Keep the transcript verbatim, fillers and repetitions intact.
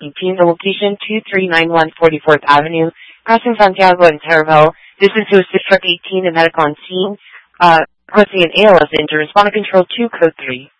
eighteen, the location two three nine one forty-fourth Avenue, crossing Santiago and Terraville. This is to assist truck eighteen and medical on scene, uh, causing an A L S injury. Respond to control two, code three.